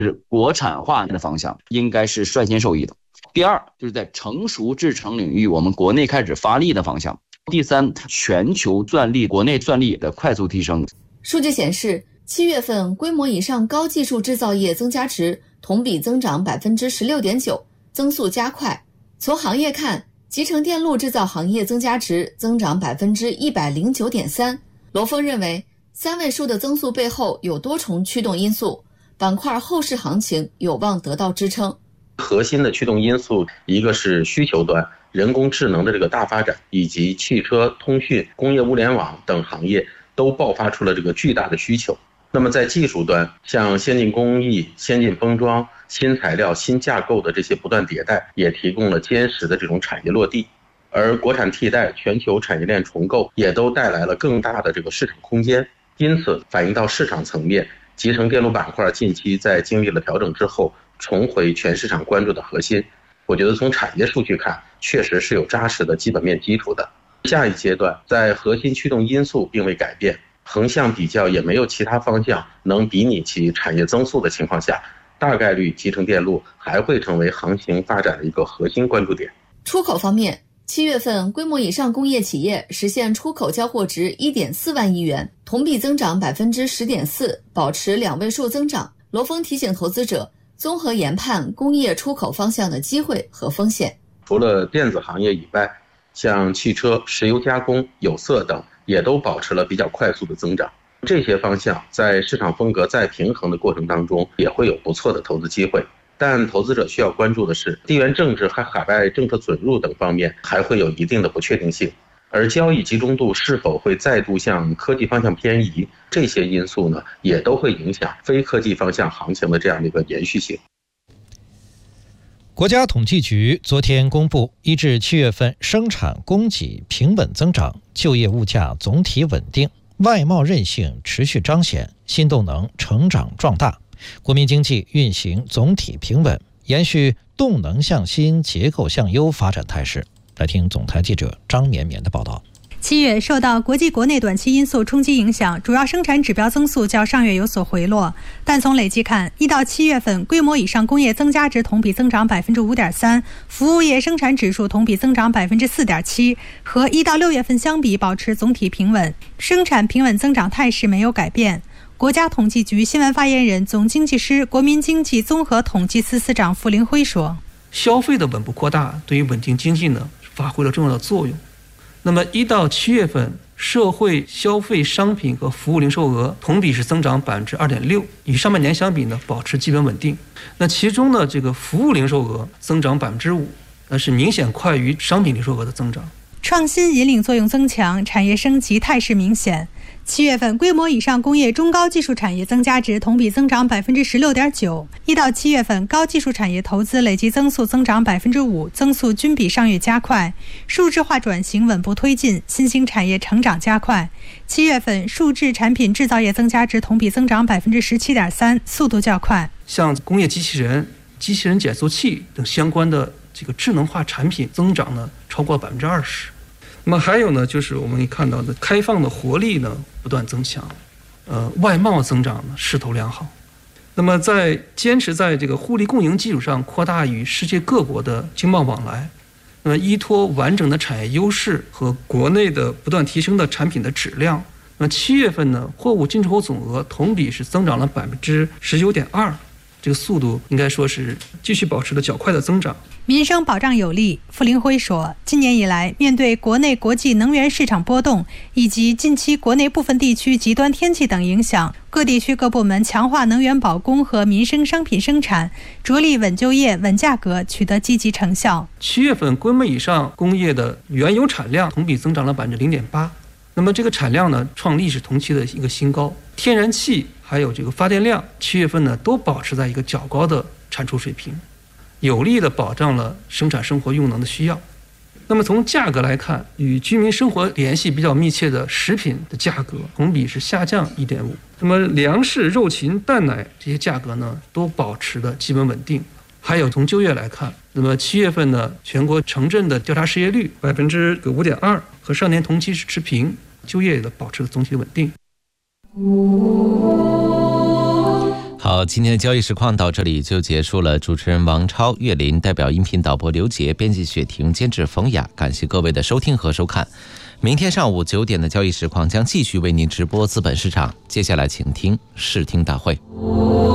是国产化的方向应该是率先受益的。第二，就是在成熟制程领域我们国内开始发力的方向。第三，全球算力、国内算力的快速提升。 数据显示，7月份规模以上高技术制造业增加值同比增长 16.9%， 增速加快。从行业看，集成电路制造行业增加值增长 109.3%。罗峰认为3位数的增速背后有多重驱动因素，板块后市行情有望得到支撑。 核心的驱动因素，一个是需求端，人工智能的这个大发展，以及汽车、通讯、工业物联网等行业都爆发出了这个巨大的需求。那么在技术端，像先进工艺、先进封装、新材料、新架构的这些不断迭代，也提供了坚实的这种产业落地。而国产替代、全球产业链重构也都带来了更大的这个市场空间。因此反映到市场层面，集成电路板块近期在经历了调整之后，重回全市场关注的核心。我觉得从产业数据看，确实是有扎实的基本面基础的。下一阶段，在核心驱动因素并未改变，横向比较也没有其他方向能比拟其产业增速的情况下，大概率集成电路还会成为行情发展的一个核心关注点。 出口方面，7月份规模以上工业企业实现出口交货值 1.4 万亿元，同比增长 10.4%， 保持2位数增长。罗峰提醒投资者综合研判工业出口方向的机会和风险。 除了电子行业以外，像汽车、石油加工、有色等也都保持了比较快速的增长。这些方向在市场风格再平衡的过程当中，也会有不错的投资机会。但投资者需要关注的是，地缘政治和海外政策准入等方面还会有一定的不确定性，而交易集中度是否会再度向科技方向偏移，这些因素呢，也都会影响非科技方向行情的这样的一个延续性。 国家统计局昨天公布，一至7月份生产供给平稳增长，就业物价总体稳定，外贸韧性持续彰显，新动能成长壮大，国民经济运行总体平稳，延续动能向新、结构向优发展态势。来听总台记者张绵绵的报道。 7月受到国际国内短期因素冲击影响，主要生产指标增速较上月有所回落，但从累计看，1到7月份规模以上工业增加值同比增长 5.3%， 服务业生产指数同比增长 4.7%， 和1到6月份相比保持总体平稳，生产平稳增长态势没有改变。国家统计局新闻发言人、总经济师、国民经济综合统计司司长傅林辉说：“ 消费的稳步扩大对于稳定经济呢发挥了重要的作用。那么1到7月份，社会消费商品和服务零售额同比是增长 2.6%， 与上半年相比呢保持基本稳定。那其中呢这个服务零售额增长 5%， 那是明显快于商品零售额的增长。 创新引领作用增强，产业升级态势明显。7月份规模以上工业中高技术产业增加值同比增长 16.9%， 1到7月份高技术产业投资累计增速增长 5%， 增速均比上月加快，数字化转型稳步推进，新兴产业成长加快。7月份数字产品制造业增加值同比增长 17.3%， 速度较快。 像工业机器人、机器人减速器等相关的这个智能化产品增长呢超过 20%。那么还有呢，就是我们看到的开放的活力呢不断增强，外贸增长呢势头良好。那么在坚持在这个互利共赢基础上扩大与世界各国的经贸往来，那么依托完整的产业优势和国内的不断提升的产品的质量，那么7月份呢货物进出口总额同比是增长了 19.2%， 这个速度应该说是继续保持了较快的增长。 民生保障有力，傅林辉说，今年以来，面对国内国际能源市场波动以及近期国内部分地区极端天气等影响，各地区各部门强化能源保供和民生商品生产，着力稳就业、稳价格，取得积极成效。 7月份规模以上工业的原油产量同比增长了 0.8%， 那么这个产量呢创历史同期的一个新高，天然气还有这个发电量7月份呢都保持在一个较高的产出水平，有力地保障了生产生活用能的需要。那么从价格来看，与居民生活联系比较密切的食品的价格同比是下降 1.5%， 那么粮食、肉禽、蛋奶这些价格呢都保持的基本稳定。还有从就业来看，那么7月份呢全国城镇的调查失业率 5.2%， 和上年同期是持平，就业的保持了总体稳定。 好，今天的交易实况到这里就结束了。主持人王超、岳林，代表音频导播刘杰，编辑雪婷，监制冯雅，感谢各位的收听和收看。明天上午9点的交易实况将继续为您直播资本市场，接下来请听视听大会。